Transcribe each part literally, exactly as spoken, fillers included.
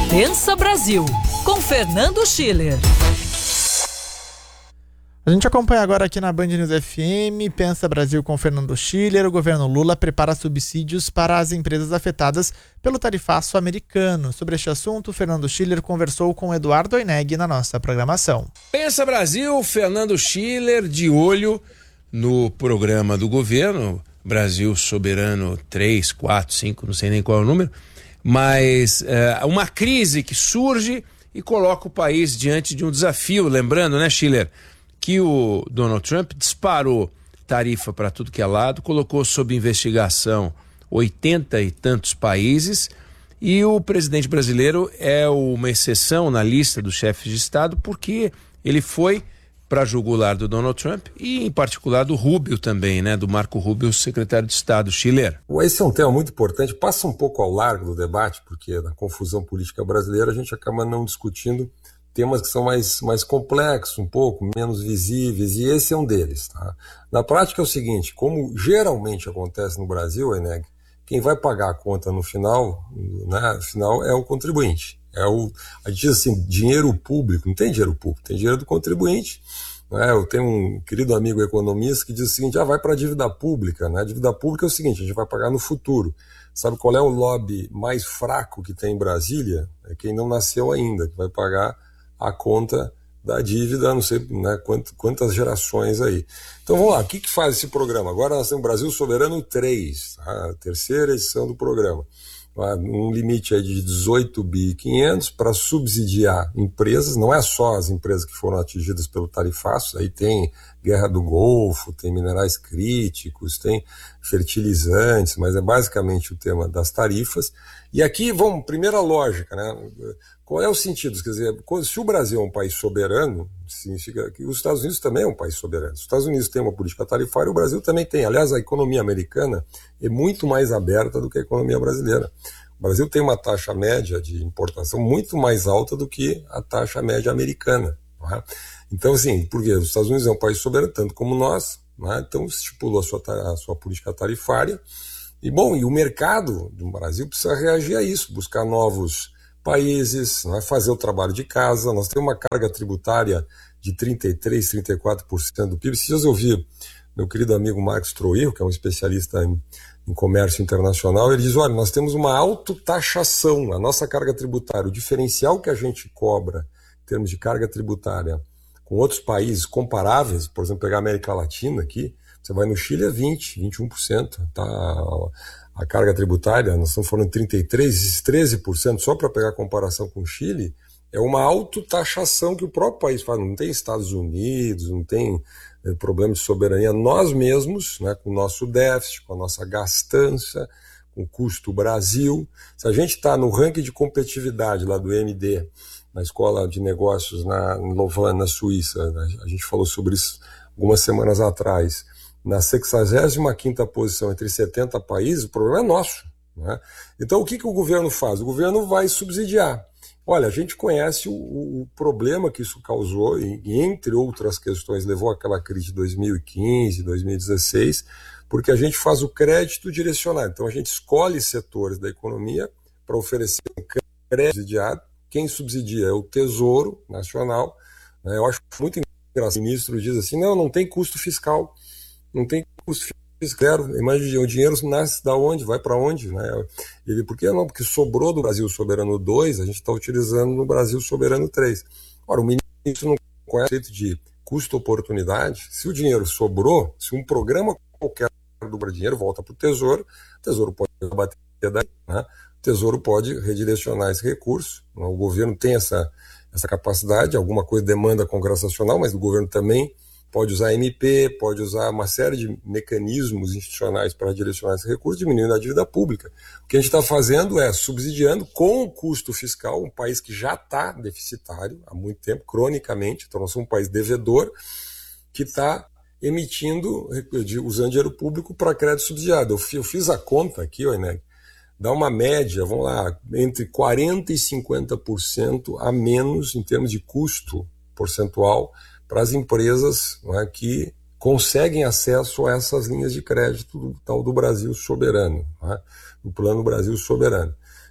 Pensa Brasil, com Fernando Schiller. A gente acompanha agora aqui na Band News F M, Pensa Brasil com Fernando Schiller. O governo Lula prepara subsídios para as empresas afetadas pelo tarifaço americano. Sobre este assunto, Fernando Schiller conversou com Eduardo Oineg na nossa programação. Pensa Brasil, Fernando Schiller, de olho no programa do governo, Brasil Soberano três, quatro, cinco, não sei nem qual é o número, mas é, uma crise que surge e coloca o país diante de um desafio. Lembrando, né, Schiller, que o Donald Trump disparou tarifa para tudo que é lado, colocou sob investigação oitenta e tantos países, e o presidente brasileiro é uma exceção na lista dos chefes de Estado, porque ele foi para a jugular do Donald Trump e, em particular, do Rubio também, né? Do Marco Rubio, secretário de Estado. Schiller. Esse é um tema muito importante, passa um pouco ao largo do debate, porque na confusão política brasileira a gente acaba não discutindo temas que são mais, mais complexos, um pouco menos visíveis, e esse é um deles. Tá? Na prática é o seguinte, como geralmente acontece no Brasil, Oineg, quem vai pagar a conta no final, né, no final é o contribuinte. É o, a gente diz assim, dinheiro público, não tem dinheiro público, tem dinheiro do contribuinte. Né? Eu tenho um querido amigo economista que diz o seguinte, ah, vai para a dívida pública. Né? A dívida pública é o seguinte, a gente vai pagar no futuro. Sabe qual é o lobby mais fraco que tem em Brasília? É quem não nasceu ainda, que vai pagar a conta da dívida, não sei, né, quantas, quantas gerações aí. Então vamos lá, o que, que faz esse programa? Agora nós temos Brasil Soberano três, tá? A terceira edição do programa. Um limite aí de dezoito bilhões e quinhentos para subsidiar empresas, não é só as empresas que foram atingidas pelo tarifaço, aí tem Guerra do Golfo, tem minerais críticos, tem fertilizantes, mas é basicamente o tema das tarifas. E aqui, vamos, primeira lógica, né? Qual é o sentido? Quer dizer, se o Brasil é um país soberano, significa que os Estados Unidos também é um país soberano. Se os Estados Unidos têm uma política tarifária, o Brasil também tem. Aliás, a economia americana é muito mais aberta do que a economia brasileira. O Brasil tem uma taxa média de importação muito mais alta do que a taxa média americana. Não é? Então, assim, porque os Estados Unidos é um país soberano, tanto como nós, não é? Então estipulou a sua, a sua política tarifária. E, bom, e o mercado do Brasil precisa reagir a isso, buscar novos países, não é? Fazer o trabalho de casa. Nós temos uma carga tributária de trinta e três, trinta e quatro por cento do P I B. Esses dias eu vi meu querido amigo Marcos Troil, que é um especialista em, em comércio internacional, ele diz, olha, nós temos uma autotaxação, a nossa carga tributária, o diferencial que a gente cobra em termos de carga tributária com outros países comparáveis, por exemplo, pegar a América Latina aqui, você vai no Chile é vinte, vinte e um por cento, tá? A carga tributária, nós estamos falando de trinta e três por cento, esses treze por cento, só para pegar a comparação com o Chile, é uma autotaxação que o próprio país faz. Não tem Estados Unidos, não tem é, problema de soberania. Nós mesmos, né, com o nosso déficit, com a nossa gastança, com o custo Brasil. Se a gente está no ranking de competitividade lá do M D, na Escola de Negócios na, em Lausanne, na Suíça, né, a gente falou sobre isso algumas semanas atrás, na sexagésima quinta posição entre setenta países, o problema é nosso. Né? Então o que, que o governo faz? O governo vai subsidiar. Olha, a gente conhece o, o problema que isso causou, e entre outras questões levou àquela crise de dois mil e quinze, dois mil e dezesseis, porque a gente faz o crédito direcionado. Então a gente escolhe setores da economia para oferecer um crédito subsidiado. Quem subsidia é o Tesouro Nacional. Né? Eu acho muito engraçado. O ministro diz assim, não, não tem custo fiscal. Não tem custo fiscal, imagina, o dinheiro nasce da onde, vai para onde, né? Ele, por que não? Porque sobrou do Brasil Soberano dois, a gente está utilizando no Brasil Soberano três. Ora, o ministro não conhece o conceito de custo-oportunidade. Se o dinheiro sobrou, se um programa qualquer do dinheiro volta para o Tesouro, o Tesouro pode bater daí, né? O Tesouro pode redirecionar esse recurso, né? O governo tem essa, essa capacidade, alguma coisa demanda Congresso Nacional, mas o governo também pode usar M P, pode usar uma série de mecanismos institucionais para direcionar esse recurso, diminuindo a dívida pública. O que a gente está fazendo é subsidiando com o custo fiscal um país que já está deficitário há muito tempo, cronicamente. Então nós somos um país devedor que está emitindo, usando dinheiro público para crédito subsidiado. Eu fiz a conta aqui, Oineg, dá uma média, vamos lá, entre quarenta por cento e cinquenta por cento a menos em termos de custo percentual para as empresas, né, que conseguem acesso a essas linhas de crédito do tal do Brasil Soberano, né, do Plano Brasil Soberano.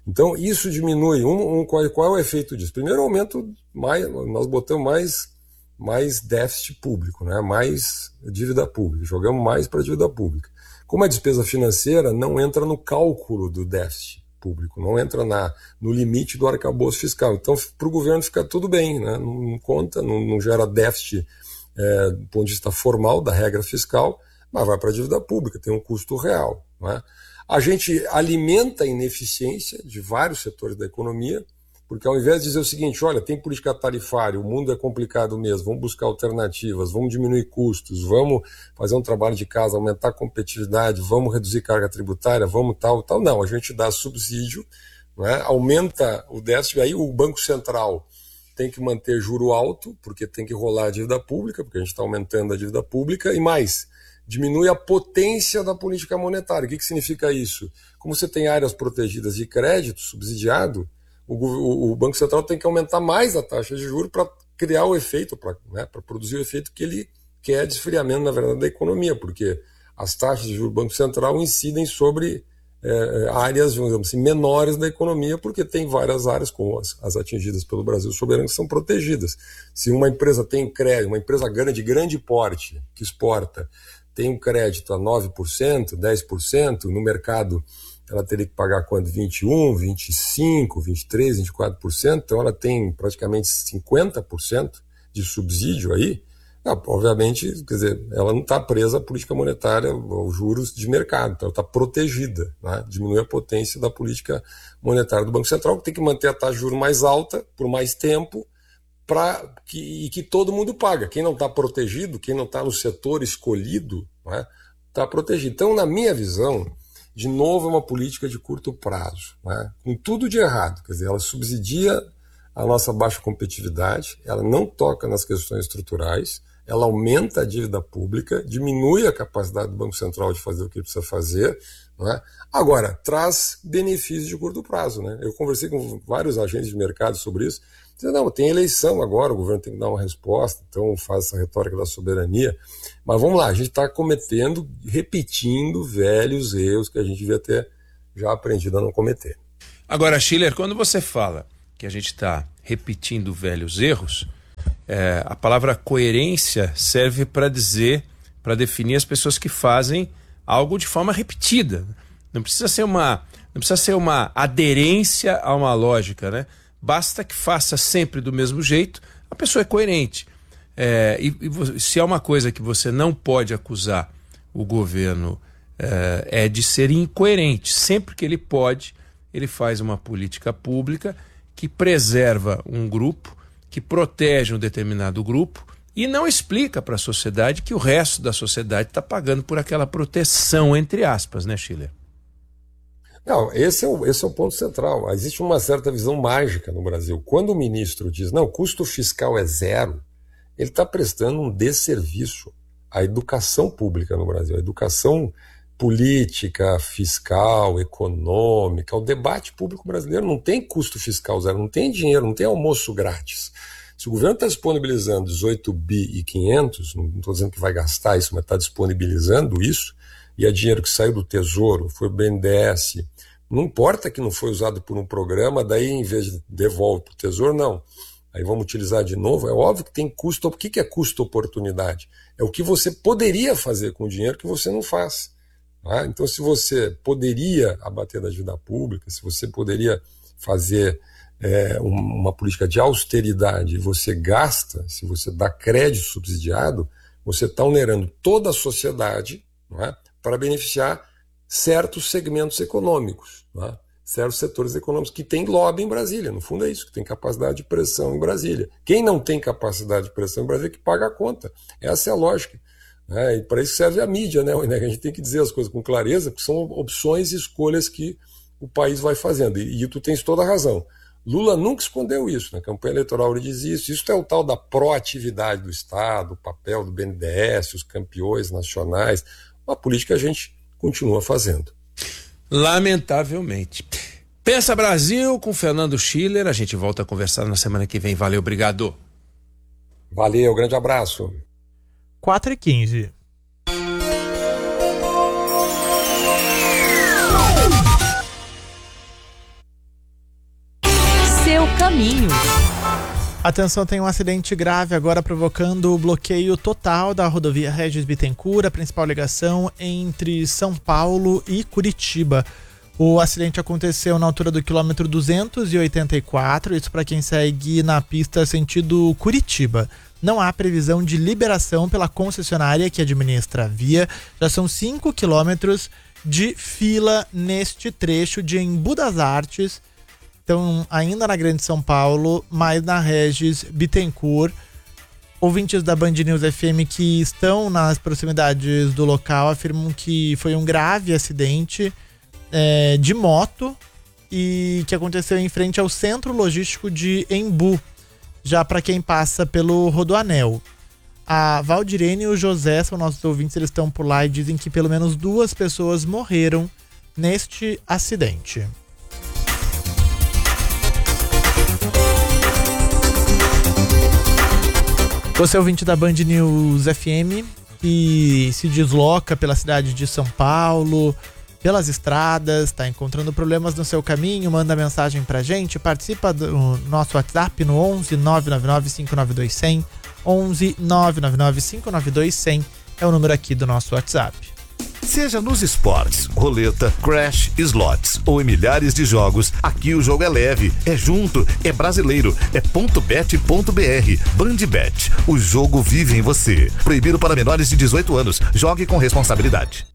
Então, isso diminui. Um, um, qual, qual é o efeito disso? Primeiro, aumento, mais, nós botamos mais, mais déficit público, né? Mais dívida pública, jogamos mais para a dívida pública. Como a despesa financeira não entra no cálculo do déficit público, não entra na, no limite do arcabouço fiscal. Então, para o governo fica tudo bem, né? Não, não conta, não, não gera déficit é, do ponto de vista formal da regra fiscal, mas vai para a dívida pública, tem um custo real, né? A gente alimenta a ineficiência de vários setores da economia, porque ao invés de dizer o seguinte, olha, tem política tarifária, o mundo é complicado mesmo, vamos buscar alternativas, vamos diminuir custos, vamos fazer um trabalho de casa, aumentar a competitividade, vamos reduzir carga tributária, vamos tal, tal. Não, a gente dá subsídio, né, aumenta o déficit, aí o Banco Central tem que manter juro alto, porque tem que rolar a dívida pública, porque a gente está aumentando a dívida pública, e mais, diminui a potência da política monetária. O que, que significa isso? Como você tem áreas protegidas de crédito subsidiado, o, o, o Banco Central tem que aumentar mais a taxa de juros para criar o efeito, para, né, para produzir o efeito que ele quer de esfriamento, na verdade, da economia, porque as taxas de juros do Banco Central incidem sobre é, áreas, vamos dizer assim, menores da economia, porque tem várias áreas, como as, as atingidas pelo Brasil soberano, que são protegidas. Se uma empresa tem crédito, uma empresa grande, de grande porte, que exporta, tem um crédito a nove por cento, dez por cento, no mercado ela teria que pagar quanto? vinte e um por cento, vinte e cinco por cento, vinte e três por cento, vinte e quatro por cento, então ela tem praticamente cinquenta por cento de subsídio aí. Ah, obviamente, quer dizer, ela não está presa à política monetária, aos juros de mercado, então ela está protegida, né? Diminui a potência da política monetária do Banco Central, que tem que manter a taxa de juros mais alta por mais tempo, Pra que, e que todo mundo paga. Quem não está protegido, quem não está no setor escolhido, está protegido. Então, na minha visão, de novo, é uma política de curto prazo, né? Com tudo de errado. Quer dizer, ela subsidia a nossa baixa competitividade, ela não toca nas questões estruturais, ela aumenta a dívida pública, diminui a capacidade do Banco Central de fazer o que precisa fazer, né? Agora, traz benefícios de curto prazo, né? Eu conversei com vários agentes de mercado sobre isso. Não, tem eleição agora, o governo tem que dar uma resposta, então faz essa retórica da soberania. Mas vamos lá, a gente está cometendo, repetindo velhos erros que a gente devia ter já aprendido a não cometer. Agora, Schiller, quando você fala que a gente está repetindo velhos erros, é, a palavra coerência serve para dizer, para definir as pessoas que fazem algo de forma repetida. Não precisa ser uma, não precisa ser uma aderência a uma lógica, né? Basta que faça sempre do mesmo jeito, a pessoa é coerente. É, e, e se é uma coisa que você não pode acusar o governo é, é de ser incoerente. Sempre que ele pode, ele faz uma política pública que preserva um grupo, que protege um determinado grupo e não explica para a sociedade que o resto da sociedade está pagando por aquela proteção, entre aspas, né, Schiller? Não, esse é, o, esse é o ponto central. Existe uma certa visão mágica no Brasil. Quando o ministro diz, não, custo fiscal é zero, ele está prestando um desserviço à educação pública no Brasil, à educação política, fiscal, econômica, ao debate público brasileiro. Não tem custo fiscal zero, não tem dinheiro, não tem almoço grátis. Se o governo está disponibilizando dezoito bi e quinhentos, não estou dizendo que vai gastar isso, mas está disponibilizando isso, e é dinheiro que saiu do Tesouro, foi do B N D E S, não importa que não foi usado por um programa, daí em vez de devolve para o Tesouro, não. Aí vamos utilizar de novo, é óbvio que tem custo. O que é custo-oportunidade? É o que você poderia fazer com o dinheiro que você não faz. Tá? Então, se você poderia abater da dívida pública, se você poderia fazer é, uma política de austeridade e você gasta, se você dá crédito subsidiado, você está onerando toda a sociedade, não é? Para beneficiar certos segmentos econômicos, né? Certos setores econômicos que têm lobby em Brasília. No fundo é isso, que tem capacidade de pressão em Brasília. Quem não tem capacidade de pressão em Brasília é que paga a conta. Essa é a lógica. Né? E para isso serve a mídia, né? A gente tem que dizer as coisas com clareza, porque são opções e escolhas que o país vai fazendo. E, e tu tens toda a razão. Lula nunca escondeu isso. Na campanha eleitoral ele diz isso. Isso é o tal da proatividade do Estado, o papel do B N D E S, os campeões nacionais. Uma política que a gente continua fazendo. Lamentavelmente. Pensa Brasil com Fernando Schiller. A gente volta a conversar na semana que vem. Valeu, obrigado. Valeu, grande abraço. quatro e quinze. seu caminho. Atenção, tem um acidente grave agora provocando o bloqueio total da rodovia Regis Bittencourt, a principal ligação entre São Paulo e Curitiba. O acidente aconteceu na altura do quilômetro duzentos e oitenta e quatro, isso para quem segue na pista sentido Curitiba. Não há previsão de liberação pela concessionária que administra a via. Já são cinco quilômetros de fila neste trecho de Embu das Artes. Então, ainda na Grande São Paulo, mas na Regis Bittencourt. Ouvintes da Band News F M que estão nas proximidades do local afirmam que foi um grave acidente é, de moto e que aconteceu em frente ao Centro Logístico de Embu, já para quem passa pelo Rodoanel. A Valdirene e o José são nossos ouvintes, eles estão por lá e dizem que pelo menos duas pessoas morreram neste acidente. Você é ouvinte da Band News F M e se desloca pela cidade de São Paulo, pelas estradas, está encontrando problemas no seu caminho, manda mensagem pra gente, participa do nosso WhatsApp no onze nove nove nove cinco nove dois zero zero, onze nove nove nove cinco nove dois zero zero é o número aqui do nosso WhatsApp. Seja nos esportes, roleta, crash, slots ou em milhares de jogos, aqui o jogo é leve, é junto, é brasileiro, é ponto bet ponto b r. Bandbet, o jogo vive em você. Proibido para menores de dezoito anos. Jogue com responsabilidade.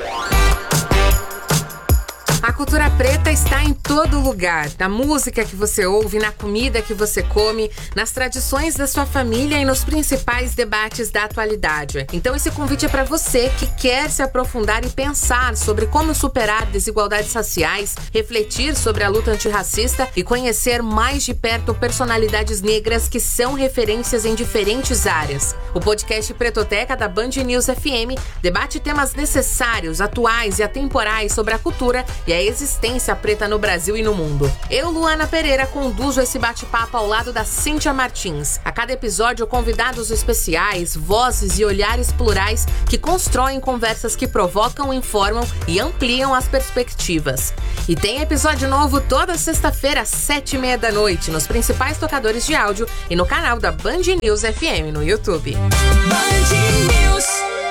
A cultura preta está em todo lugar, na música que você ouve, na comida que você come, nas tradições da sua família e nos principais debates da atualidade. Então esse convite é para você que quer se aprofundar e pensar sobre como superar desigualdades raciais, refletir sobre a luta antirracista e conhecer mais de perto personalidades negras que são referências em diferentes áreas. O podcast Pretoteca da Band News F M debate temas necessários, atuais e atemporais sobre a cultura e a existência preta no Brasil e no mundo. Eu, Luana Pereira, conduzo esse bate-papo ao lado da Cíntia Martins. A cada episódio, convidados especiais, vozes e olhares plurais que constroem conversas que provocam, informam e ampliam as perspectivas. E tem episódio novo toda sexta-feira, às sete e meia da noite, nos principais tocadores de áudio e no canal da Band News F M no YouTube. Band News.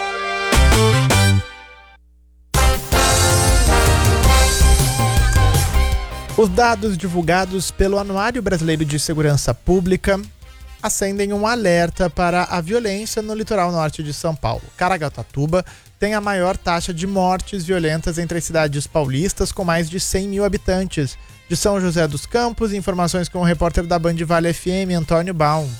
Os dados divulgados pelo Anuário Brasileiro de Segurança Pública acendem um alerta para a violência no litoral norte de São Paulo. Caraguatatuba tem a maior taxa de mortes violentas entre as cidades paulistas, com mais de cem mil habitantes. De São José dos Campos, informações com o repórter da Band Vale F M, Antônio Baum.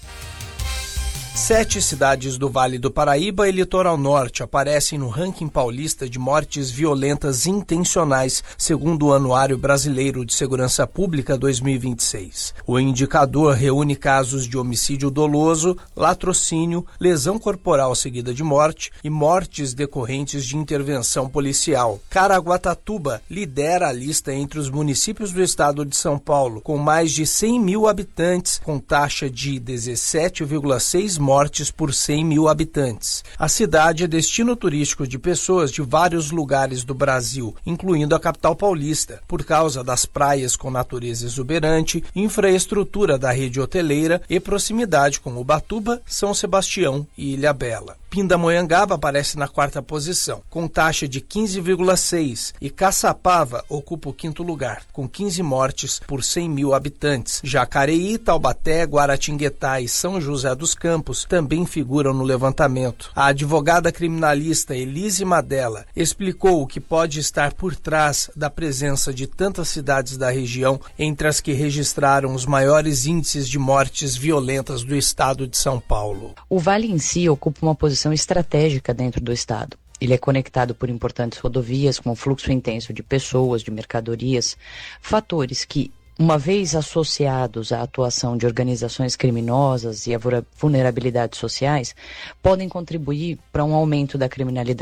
Sete cidades do Vale do Paraíba e Litoral Norte aparecem no ranking paulista de mortes violentas intencionais, segundo o Anuário Brasileiro de Segurança Pública dois mil e vinte e seis. O indicador reúne casos de homicídio doloso, latrocínio, lesão corporal seguida de morte e mortes decorrentes de intervenção policial. Caraguatatuba lidera a lista entre os municípios do estado de São Paulo, com mais de cem mil habitantes, com taxa de dezessete vírgula seis mortes por cem mil habitantes. A cidade é destino turístico de pessoas de vários lugares do Brasil, incluindo a capital paulista, por causa das praias com natureza exuberante, infraestrutura da rede hoteleira e proximidade com Ubatuba, São Sebastião e Ilhabela. Pindamonhangaba aparece na quarta posição, com taxa de quinze vírgula seis, e Caçapava ocupa o quinto lugar, com quinze mortes por cem mil habitantes. Jacareí, Taubaté, Guaratinguetá e São José dos Campos também figuram no levantamento. A advogada criminalista Elise Madela explicou o que pode estar por trás da presença de tantas cidades da região, entre as que registraram os maiores índices de mortes violentas do estado de São Paulo. O Vale em si ocupa uma posição estratégica dentro do estado. Ele é conectado por importantes rodovias com fluxo intenso de pessoas, de mercadorias, fatores que, uma vez associados à atuação de organizações criminosas e a vulnerabilidades sociais, podem contribuir para um aumento da criminalidade.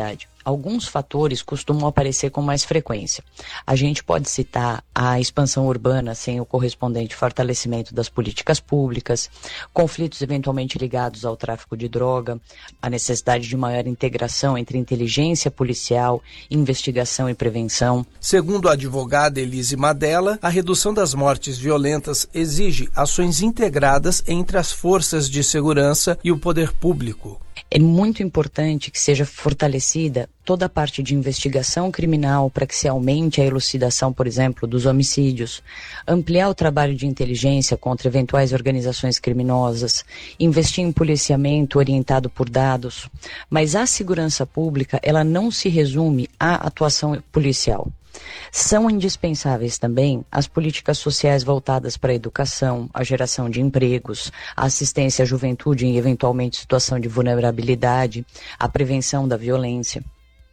alguns fatores costumam aparecer com mais frequência. A gente pode citar a expansão urbana sem o correspondente fortalecimento das políticas públicas, conflitos eventualmente ligados ao tráfico de droga, a necessidade de maior integração entre inteligência policial, investigação e prevenção. Segundo a advogada Elise Madella, a redução das mortes violentas exige ações integradas entre as forças de segurança e o poder público. É muito importante que seja fortalecida toda a parte de investigação criminal para que se aumente a elucidação, por exemplo, dos homicídios, ampliar o trabalho de inteligência contra eventuais organizações criminosas, investir em policiamento orientado por dados. Mas a segurança pública, ela não se resume à atuação policial. São indispensáveis também as políticas sociais voltadas para a educação, a geração de empregos, a assistência à juventude em eventualmente situação de vulnerabilidade, a prevenção da violência.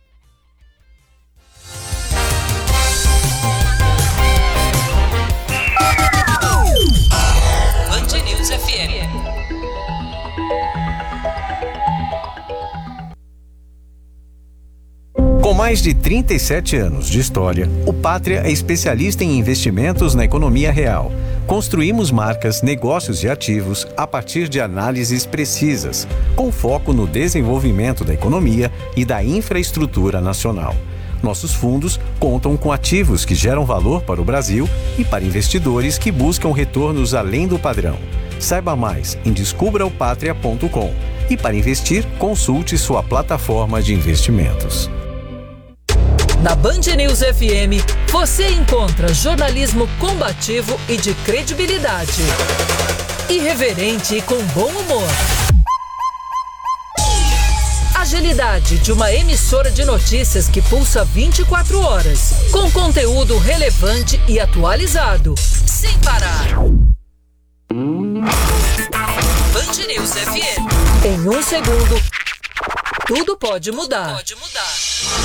Band News F M. Com mais de trinta e sete anos de história, o Pátria é especialista em investimentos na economia real. Construímos marcas, negócios e ativos a partir de análises precisas, com foco no desenvolvimento da economia e da infraestrutura nacional. Nossos fundos contam com ativos que geram valor para o Brasil e para investidores que buscam retornos além do padrão. Saiba mais em descubra o patria ponto com e para investir, consulte sua plataforma de investimentos. Na Band News F M, você encontra jornalismo combativo e de credibilidade. Irreverente e com bom humor. Agilidade de uma emissora de notícias que pulsa vinte e quatro horas, com conteúdo relevante e atualizado, sem parar. Band News F M. Em um segundo, tudo pode mudar. Tudo pode mudar.